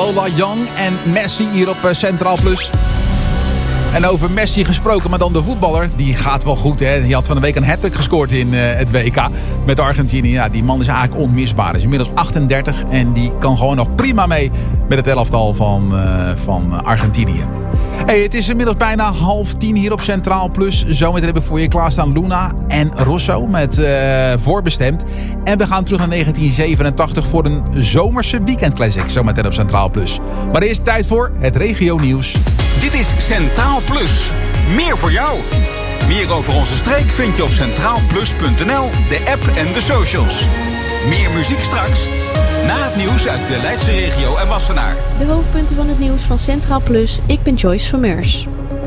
Lola Young en Messi hier op Centraal Plus. En over Messi gesproken, maar dan de voetballer. Die gaat wel goed, hè. Die had van de week een hat-trick gescoord in het WK met Argentinië. Ja, die man is eigenlijk onmisbaar. Hij is inmiddels 38 en die kan gewoon nog prima mee met het elftal van Argentinië. Hey, het is inmiddels bijna 9:30 hier op Centraal Plus. Zometeen heb ik voor je klaarstaan Luna en Rosso met Voorbestemd. En we gaan terug naar 1987 voor een zomerse weekendclassic. Zometeen op Centraal Plus. Maar eerst tijd voor het regionieuws. Dit is Centraal Plus. Meer voor jou. Meer over onze streek vind je op centraalplus.nl, de app en de socials. Meer muziek straks. Na het nieuws uit de Leidse regio en Wassenaar. De hoofdpunten van het nieuws van Centraal Plus. Ik ben Joyce van Meurs.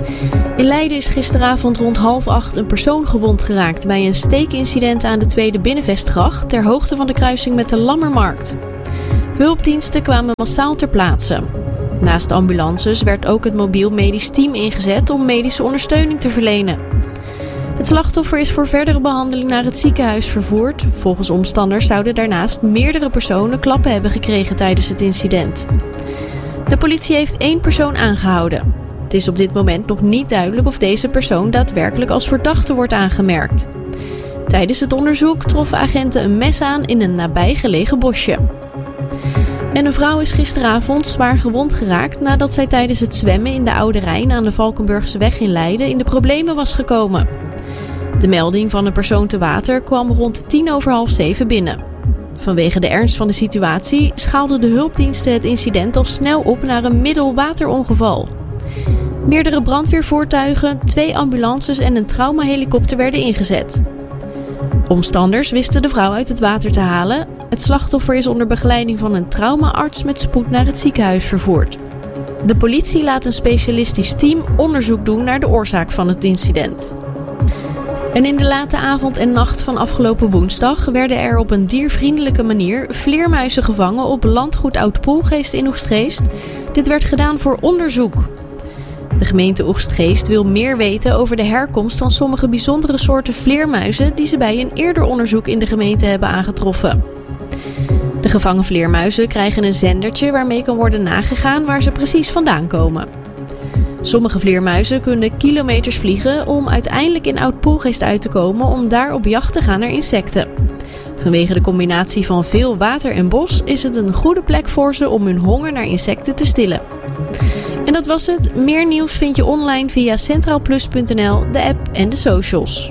In Leiden is gisteravond rond 7:30 een persoon gewond geraakt bij een steekincident aan de Tweede Binnenvestgracht ter hoogte van de kruising met de Lammermarkt. Hulpdiensten kwamen massaal ter plaatse. Naast ambulances werd ook het mobiel medisch team ingezet om medische ondersteuning te verlenen. Het slachtoffer is voor verdere behandeling naar het ziekenhuis vervoerd. Volgens omstanders zouden daarnaast meerdere personen klappen hebben gekregen tijdens het incident. De politie heeft 1 persoon aangehouden. Het is op dit moment nog niet duidelijk of deze persoon daadwerkelijk als verdachte wordt aangemerkt. Tijdens het onderzoek troffen agenten een mes aan in een nabijgelegen bosje. En een vrouw is gisteravond zwaar gewond geraakt nadat zij tijdens het zwemmen in de Oude Rijn aan de Valkenburgseweg in Leiden in de problemen was gekomen. De melding van een persoon te water kwam rond 6:10 binnen. Vanwege de ernst van de situatie schaalden de hulpdiensten het incident al snel op naar een middelwaterongeval. Meerdere brandweervoertuigen, 2 ambulances en een traumahelikopter werden ingezet. Omstanders wisten de vrouw uit het water te halen. Het slachtoffer is onder begeleiding van een traumaarts met spoed naar het ziekenhuis vervoerd. De politie laat een specialistisch team onderzoek doen naar de oorzaak van het incident. En in de late avond en nacht van afgelopen woensdag werden er op een diervriendelijke manier vleermuizen gevangen op landgoed Oud-Poelgeest in Oegstgeest. Dit werd gedaan voor onderzoek. De gemeente Oegstgeest wil meer weten over de herkomst van sommige bijzondere soorten vleermuizen die ze bij een eerder onderzoek in de gemeente hebben aangetroffen. De gevangen vleermuizen krijgen een zendertje waarmee kan worden nagegaan waar ze precies vandaan komen. Sommige vleermuizen kunnen kilometers vliegen om uiteindelijk in Oud-Poelgeest uit te komen om daar op jacht te gaan naar insecten. Vanwege de combinatie van veel water en bos is het een goede plek voor ze om hun honger naar insecten te stillen. En dat was het. Meer nieuws vind je online via centraalplus.nl, de app en de socials.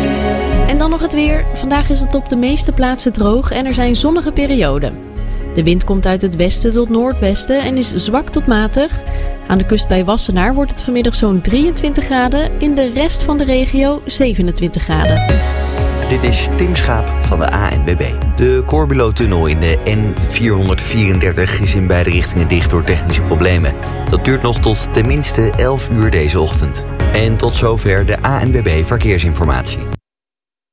En dan nog het weer. Vandaag is het op de meeste plaatsen droog en er zijn zonnige perioden. De wind komt uit het westen tot noordwesten en is zwak tot matig. Aan de kust bij Wassenaar wordt het vanmiddag zo'n 23 graden. In de rest van de regio 27 graden. Dit is Tim Schaap van de ANWB. De Corbulo-tunnel in de N434 is in beide richtingen dicht door technische problemen. Dat duurt nog tot tenminste 11 uur deze ochtend. En tot zover de ANWB Verkeersinformatie.